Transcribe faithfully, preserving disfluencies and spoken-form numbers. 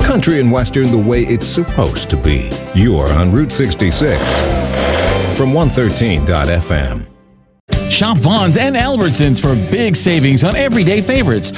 Country and Western the way it's supposed to be. You're on Route sixty-six from one thirteen dot F M. Shop Vaughn's and Albertsons for big savings on everyday favorites.